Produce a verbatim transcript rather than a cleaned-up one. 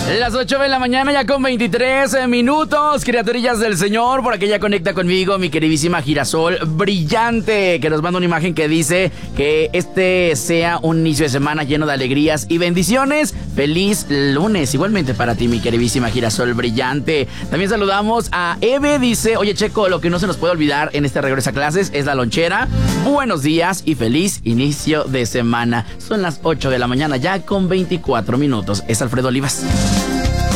Las ocho de la mañana ya con veintitrés minutos, criaturillas del Señor. Por aquí ya conecta conmigo mi queridísima Girasol Brillante, que nos manda una imagen que dice que este sea un inicio de semana lleno de alegrías y bendiciones. Feliz lunes, igualmente para ti, mi queridísima Girasol Brillante. También saludamos a Eve, dice: oye, Checo, lo que no se nos puede olvidar en este regreso a clases es la lonchera. Buenos días y feliz inicio de semana. Son las ocho de la mañana ya con veinticuatro minutos. Es Alfredo Olivas.